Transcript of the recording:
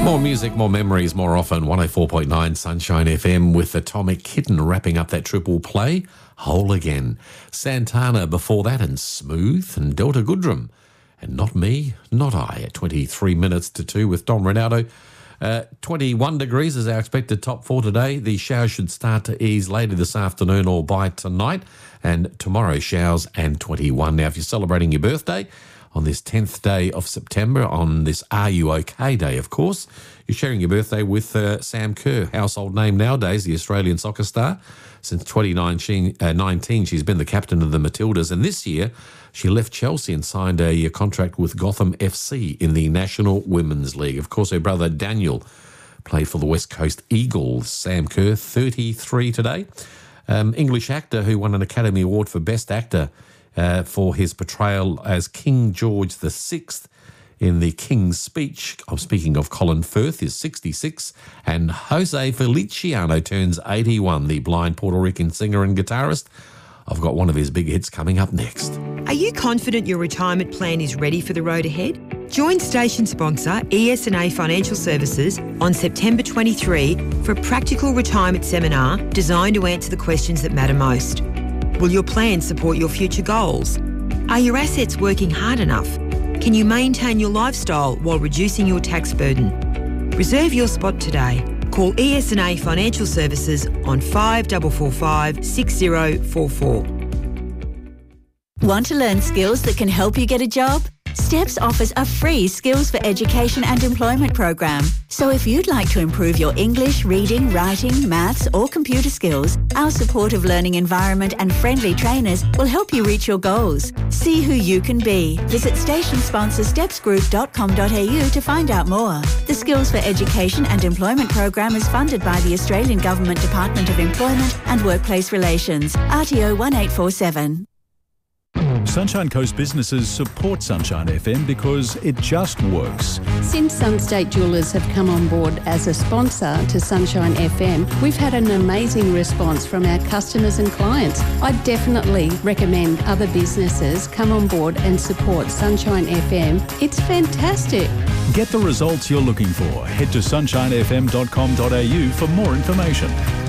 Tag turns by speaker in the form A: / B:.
A: More music, more memories, more often. 104.9 Sunshine FM with Atomic Kitten wrapping up that triple play. Whole Again. Santana before that, and Smooth, and Delta Goodrum. And Not Me, Not I at 23 minutes to 2 with Dom Ronaldo. 21 degrees is our expected top 4 today. The showers should start to ease later this afternoon or by tonight. And tomorrow, showers and 21. Now, if you're celebrating your birthday on this 10th day of September, on this Are You OK Day, of course, you're sharing your birthday with Sam Kerr, household name nowadays, the Australian soccer star. Since 2019, she's been the captain of the Matildas, and this year she left Chelsea and signed a contract with Gotham FC in the National Women's League. Of course, her brother Daniel played for the West Coast Eagles. Sam Kerr, 33 today. English actor who won an Academy Award for Best Actor for his portrayal as King George VI in The King's Speech. I'm speaking of Colin Firth, is 66, and Jose Feliciano turns 81, the blind Puerto Rican singer and guitarist. I've got one of his big hits coming up next.
B: Are you confident your retirement plan is ready for the road ahead? Join station sponsor ES&A Financial Services on September 23 for a practical retirement seminar designed to answer the questions that matter most. Will your plan support your future goals? Are your assets working hard enough? Can you maintain your lifestyle while reducing your tax burden? Reserve your spot today. Call ES&A Financial Services on 5445 6044.
C: Want to learn skills that can help you get a job? STEPS offers a free Skills for Education and Employment program. So if you'd like to improve your English, reading, writing, maths or computer skills, our supportive learning environment and friendly trainers will help you reach your goals. See who you can be. Visit station sponsor stepsgroup.com.au to find out more. The Skills for Education and Employment program is funded by the Australian Government Department of Employment and Workplace Relations, RTO 1847.
D: Sunshine Coast businesses support Sunshine FM because it just works.
E: Since Sunstate Jewellers have come on board as a sponsor to Sunshine FM, we've had an amazing response from our customers and clients. I definitely recommend other businesses come on board and support Sunshine FM. It's fantastic.
D: Get the results you're looking for. Head to sunshinefm.com.au for more information.